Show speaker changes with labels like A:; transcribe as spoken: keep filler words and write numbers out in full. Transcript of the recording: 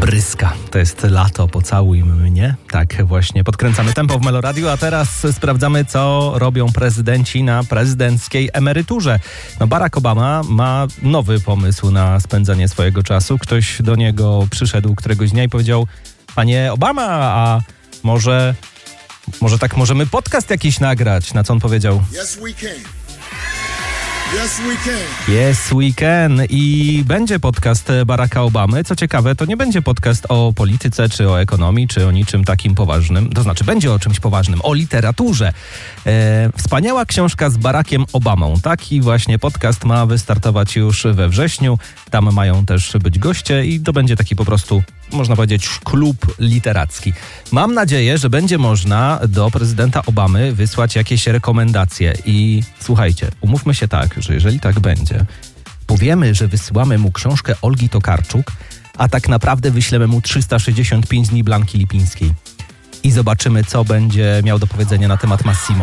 A: Bryska. To jest lato, pocałuj mnie. Tak właśnie, podkręcamy tempo w Meloradiu, a teraz sprawdzamy, co robią prezydenci na prezydenckiej emeryturze. No Barack Obama ma nowy pomysł na spędzanie swojego czasu. Ktoś do niego przyszedł któregoś dnia i powiedział: panie Obama, a może, może tak możemy podcast jakiś nagrać? Na co on powiedział:
B: Yes, we can. Yes, we can.
A: Yes, we can. I będzie podcast Baracka Obamy. Co ciekawe, to nie będzie podcast o polityce, czy o ekonomii, czy o niczym takim poważnym. To znaczy, będzie o czymś poważnym, o literaturze. E, wspaniała książka z Barackiem Obamą. Taki właśnie podcast ma wystartować już we wrześniu. Tam mają też być goście i to będzie taki po prostu, można powiedzieć, klub literacki. Mam nadzieję, że będzie można do prezydenta Obamy wysłać jakieś rekomendacje. I słuchajcie, umówmy się tak, że jeżeli tak będzie, powiemy, że wysyłamy mu książkę Olgi Tokarczuk, a tak naprawdę wyślemy mu trzysta sześćdziesiąt pięć dni Blanki Lipińskiej. I zobaczymy, co będzie miał do powiedzenia na temat Massimo.